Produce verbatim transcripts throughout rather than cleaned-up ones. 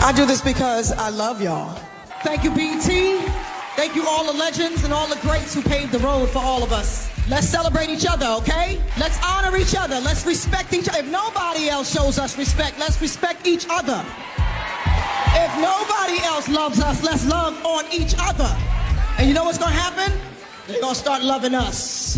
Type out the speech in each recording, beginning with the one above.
I do this because I love y'all. Thank you, B E T. Thank you, all the legends and all the greats who paved the road for all of us. Let's celebrate each other, okay? Let's honor each other. Let's respect each other. If nobody else shows us respect, let's respect each other. If nobody else loves us, let's love on each other. And you know what's gonna happen? They're gonna start loving us.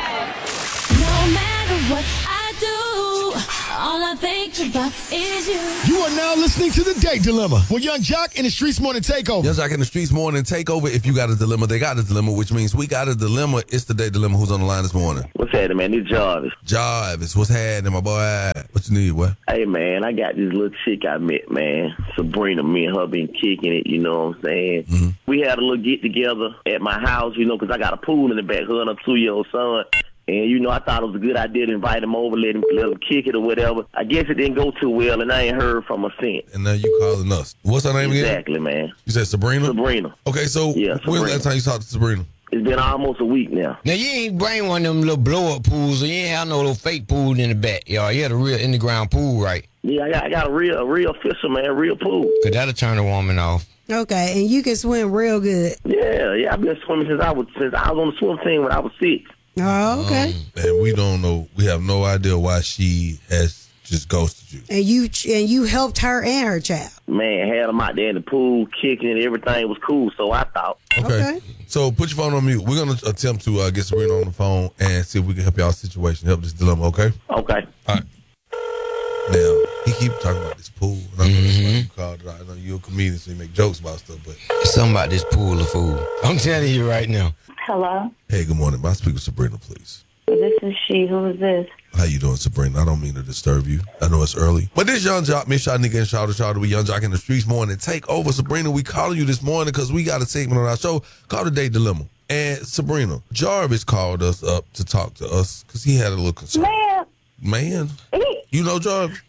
No matter what I do, all I think about is you. You are now listening to The Date Dilemma with Young Jock and the Streets Morning Takeover. Young Jock and the Streets Morning Takeover. If you got a dilemma, they got a dilemma, which means we got a dilemma. It's the Date Dilemma. Who's on the line this morning? What's happening, man? It's Jarvis. Jarvis, what's happening, my boy? What you need, what? Hey, man, I got this little chick I met, man. Sabrina, me and her been kicking it, you know what I'm saying? Mm-hmm. We had a little get-together at my house, you know, because I got a pool in the back, her and her two-year-old son. And, you know, I thought it was a good idea to invite him over, let him, let him kick it or whatever. I guess it didn't go too well, and I ain't heard from her since. And now you calling us. What's her name exactly, again? Exactly, man. You said Sabrina? Sabrina. Okay, so yeah, when's the last time you talked to Sabrina? It's been almost a week now. Now, you ain't bring one of them little blow-up pools, or you ain't have no little fake pool in the backyard. You had a real in-the-ground pool, right? Yeah, I got, I got a real a real official, man, real pool. Because that'll turn a woman off. Okay, and you can swim real good. Yeah, yeah, I've been swimming since I was since I was on the swim team when I was six. Oh, okay. Um, and we don't know. We have no idea why she has just ghosted you. And you and you helped her and her child. Man, had them out there in the pool, kicking it. Everything was cool, so I thought. Okay. okay. So put your phone on mute. We're going to attempt to uh, get Sabrina on the phone and see if we can help y'all situation, help this dilemma, okay? Okay. All right. Now, he keep talking about this pool. And I know that's why you called it. I know you're a comedian, so you make jokes about stuff, but... Something about this pool of food. I'm telling you right now. Hello? Hey, good morning. May I speak with Sabrina, please? This is she. Who is this? How you doing, Sabrina? I don't mean to disturb you. I know it's early. But this Young Jock, Miss Shanika and Shout Shout to be Young Jock in the Streets Morning Take over. Sabrina, we calling you this morning because we got a segment on our show called The Date Dilemma. And Sabrina, Jarvis called us up to talk to us because he had a little concern. Man. Man? He, you know Jarvis?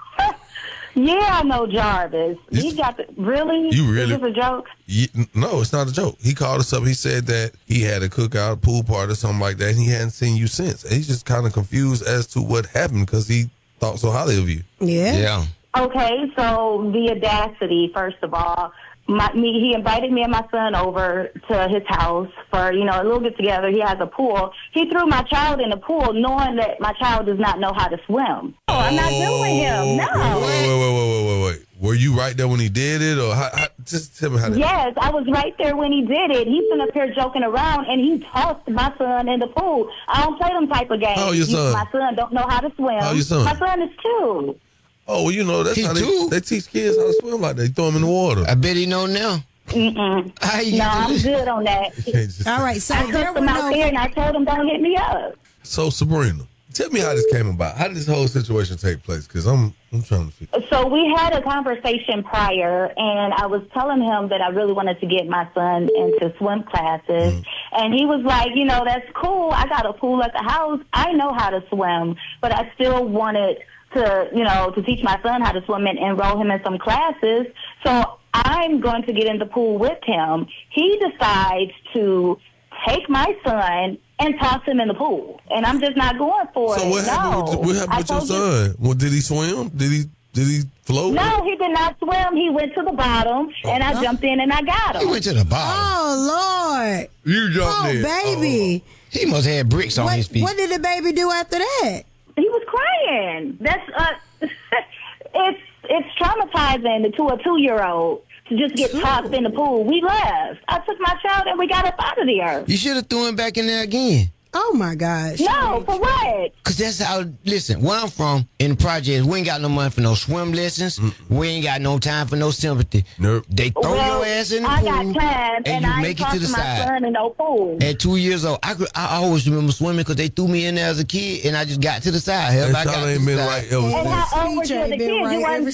Yeah, I know Jarvis. It's, he got the, really? You really? Is this a joke? Yeah, no, it's not a joke. He called us up. He said that he had a cookout, pool party, or something like that, and he hadn't seen you since. And he's just kind of confused as to what happened because he thought so highly of you. Yeah. Yeah. Okay, so the audacity, first of all. My, me, he invited me and my son over to his house for, you know, a little get together. He has a pool. He threw my child in the pool knowing that my child does not know how to swim. Oh, I'm not doing him. No. Wait, wait, wait, wait, wait, wait, wait. Were you right there when he did it? Or how, how, just tell me how that Yes, I was right there when he did it. He's been up here joking around, and he tossed my son in the pool. I don't play them type of games. How old your son? My son don't know how to swim. How old your son? My son is two. Oh, well, you know, that's He how they, too? they teach kids how to swim like that. They throw them in the water. I bet he know now. Mm-mm. How you No, I'm good on that. All right, so I there took were him out no... there, and I told him, don't hit me up. So, Sabrina, tell me how this came about. How did this whole situation take place? Because I'm, I'm trying to figure. So we had a conversation prior, and I was telling him that I really wanted to get my son into swim classes. Mm. And he was like, you know, that's cool. I got a pool at the house. I know how to swim, but I still wanted to, you know, to teach my son how to swim and enroll him in some classes. So I'm going to get in the pool with him. He decides to take my son and toss him in the pool. And I'm just not going for so it. what happened no. with, what happened with your son? You, well, did he swim? Did he did he float? No, he did not swim. He went to the bottom, oh. and I jumped in and I got him. He went to the bottom. Oh, Lord. You jumped oh, in. baby. Oh. He must have had bricks on what, his feet. What did the baby do after that? He was crying. That's uh, it's it's traumatizing to a two-year-old to just get tossed in the pool. We left. I took my child and we got up out of there. You should have threw him back in there again. Oh, my gosh. No, for what? Because that's how, listen, where I'm from, in the projects, we ain't got no money for no swim lessons. Mm-mm. We ain't got no time for no sympathy. Nope. They throw well, your ass in the I pool, got time, and, and you I make it to the my side. son in no pool. At two years old, I, could, I always remember swimming because they threw me in there as a kid, and I just got to the side. Hell, I got ain't to been the right side. ever And how old was you as a kid? Right you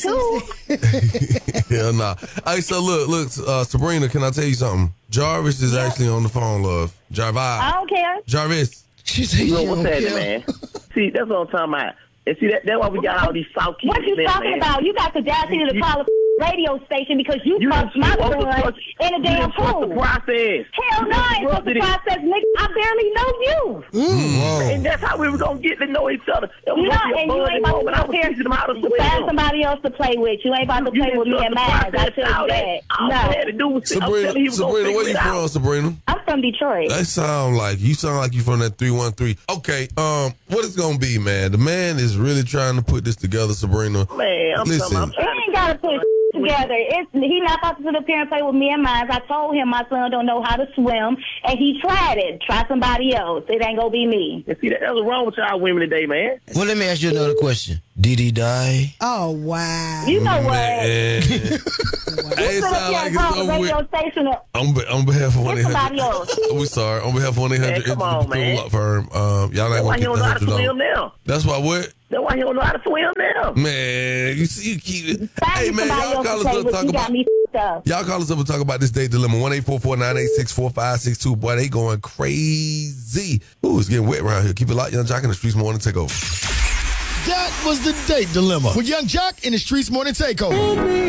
wasn't two? Hell nah. Hey, so look, look, uh, Sabrina, can I tell you something? Jarvis is yeah. actually on the phone, love. Jarvis. I don't care. Jarvis. She said, you know, what's that, man? See, that's what I'm talking about. And see, that, that's why we got all these South kids. What you there, talking man. about? You got the audacity to call a radio station because you, You fucked done- my you son overtrust- in a you damn done trust pool. the process. Hell no, I ain't supposed to Disrupted it. process, nigga. I barely know you. Whoa. And that's how we were gonna get to know each other. It was You know, gonna be a and you bonding ain't about moment. to I sit was there teaching them how to and find swim. somebody else to play with. You ain't about to You play didn't with me trust and the mine. I process, tell all you that. that. All I had to No. do was sit- I'm telling Sabrina, you, he was gonna Sabrina, figure where you it out. from, Sabrina? I'm from Detroit. That sound like you sound like you from that three one three. Okay, um, what it's gonna be, man? The man is really trying to put this together, Sabrina. Man, I'm Listen. talking about- He ain't got to put together. It's he not about to sit up here and play with me and mine. I told him my son don't know how to swim, and he tried it. Try somebody else. It ain't gonna be me. And see, that's what's wrong with y'all women today, man. Well, let me ask you another question. Did he die? Oh, wow. You know what? Man. Hey, it Sit up sound here like and it's call the over with. radio station up. On, be- on behalf of one Get eight somebody hundred, else. we sorry. On behalf of one eight hundred Man, come on, man. law firm, um, y'all not That's why gonna he keep don't the know how to hundred swim dollars. now. That's why what? That's why he don't know how to swim now. Man, you see, you keep it. Find Hey, me man, somebody y'all else call to us play up and with. talk You about. got me f***ed up. Y'all call us up and talk about this date dilemma. one eight four four, nine eight six, four five six two. Boy, they going crazy. Ooh, it's getting wet around here. Keep it locked. Young Jock in the Streets Morning Takeover. That was the date dilemma with Young Jock in the Streets Morning Takeover.